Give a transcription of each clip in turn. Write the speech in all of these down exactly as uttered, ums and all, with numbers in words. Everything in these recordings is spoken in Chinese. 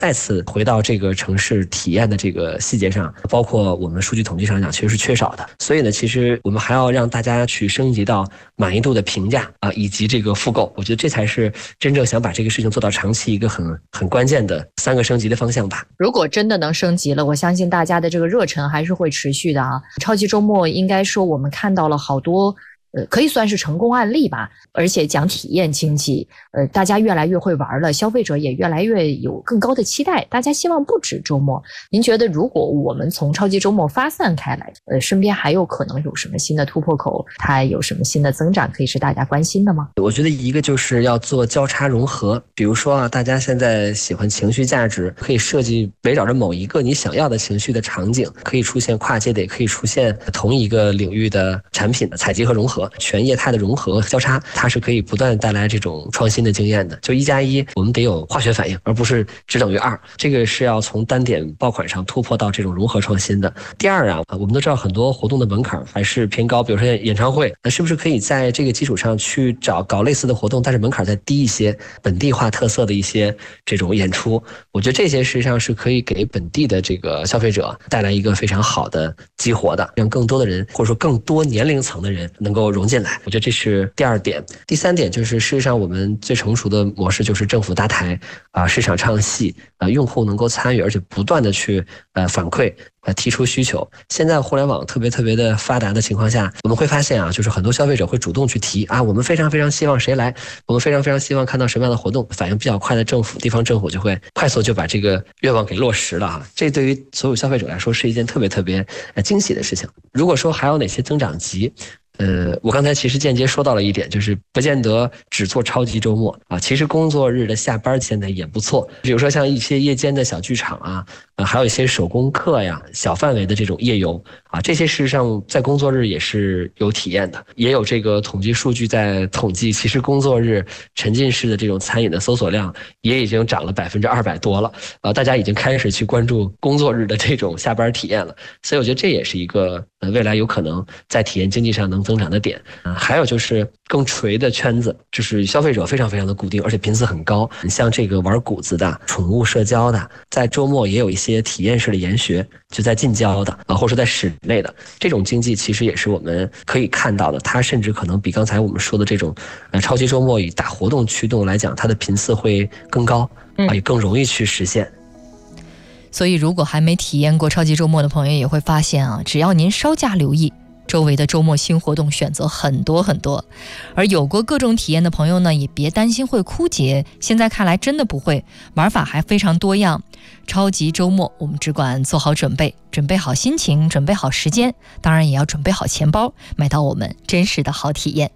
再次回到这个城市体验的这个细节上，包括我们数据统计上讲，其实是缺少的。所以呢，其实我们还要让大家去升级到满意度的评价啊，以及这个复购。我觉得这才是真正想把这个事情做到长期一个很很关键的三个升级的方向吧。 如果真的能升级了，我相信大家的这个热忱还是会持续的啊。超级周末应该说我们看到了好多呃，可以算是成功案例吧，而且讲体验经济，呃，大家越来越会玩了，消费者也越来越有更高的期待，大家希望不止周末。您觉得如果我们从超级周末发散开来，呃，身边还有可能有什么新的突破口，它有什么新的增长可以是大家关心的吗？ 我觉得一个就是要做交叉融合，比如说啊，大家现在喜欢情绪价值，可以设计围绕着某一个你想要的情绪的场景，可以出现跨界的，也可以出现同一个领域的产品的采集和融合。全业态的融合交叉，它是可以不断带来这种创新的经验的。就一加一，我们得有化学反应，而不是只等于二。这个是要从单点爆款上突破到这种融合创新的。第二啊，我们都知道很多活动的门槛还是偏高，比如说演唱会，那是不是可以在这个基础上去找搞类似的活动，但是门槛再低一些，本地化特色的一些这种演出？我觉得这些实际上是可以给本地的这个消费者带来一个非常好的激活的，让更多的人或者说更多年龄层的人能够融进来。我觉得这是第二点。第三点就是事实上我们最成熟的模式就是政府搭台啊、呃，市场唱戏啊、呃，用户能够参与，而且不断的去呃反馈呃提出需求。现在互联网特别特别的发达的情况下，我们会发现啊，就是很多消费者会主动去提啊，我们非常非常希望谁来，我们非常非常希望看到什么样的活动，反应比较快的政府地方政府就会快速就把这个愿望给落实了啊。这对于所有消费者来说是一件特别特别呃惊喜的事情。如果说还有哪些增长极，呃，我刚才其实间接说到了一点，就是不见得只做超级周末啊，其实工作日的下班现在也不错。比如说像一些夜间的小剧场啊，呃，还有一些手工课呀，小范围的这种夜游啊，这些事实上在工作日也是有体验的，也有这个统计数据在统计，其实工作日沉浸式的这种餐饮的搜索量也已经涨了百分之二百多了，呃，大家已经开始去关注工作日的这种下班体验了，所以我觉得这也是一个呃未来有可能在体验经济上能增长的点。呃、还有就是更垂的圈子，就是消费者非常非常的固定，而且频次很高。你像这个玩谷子的、宠物社交的，在周末也有一些体验式的研学，就在近郊的啊，或者说在室内的这种经济，其实也是我们可以看到的。它甚至可能比刚才我们说的这种呃超级周末以大活动驱动来讲，它的频次会更高啊，也更容易去实现。 所以如果还没体验过超级周末的朋友也会发现啊，只要您稍加留意，周围的周末新活动选择很多很多。而有过各种体验的朋友呢，也别担心会枯竭，现在看来真的不会，玩法还非常多样。超级周末我们只管做好准备，准备好心情，准备好时间，当然也要准备好钱包，买到我们真实的好体验。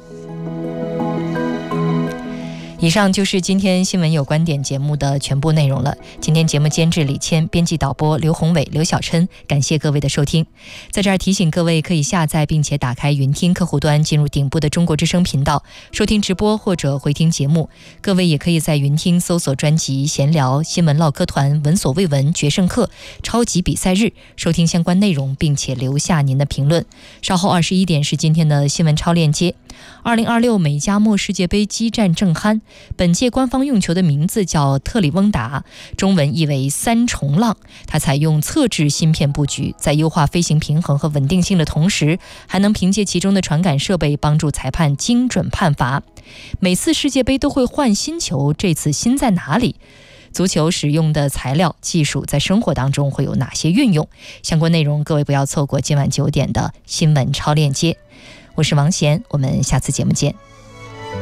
以上就是今天新闻有观点节目的全部内容了。今天节目监制李谦，编辑导播刘宏伟、刘小琛，感谢各位的收听。在这儿提醒各位，可以下载并且打开云听客户端，进入顶部的中国之声频道，收听直播或者回听节目。各位也可以在云听搜索专辑闲聊、新闻唠嗑团、闻所未闻、决胜课、超级比赛日，收听相关内容，并且留下您的评论。稍后二十一点是今天的新闻超链接。二零二六美加墨世界杯激战正酣，本届官方用球的名字叫特里翁达，中文译为三重浪。它采用侧置芯片布局，在优化飞行平衡和稳定性的同时，还能凭借其中的传感设备帮助裁判精准判罚。每次世界杯都会换新球，这次新在哪里？足球使用的材料技术在生活当中会有哪些运用？相关内容各位不要错过今晚九点的新闻超链接。我是王贤，我们下次节目见。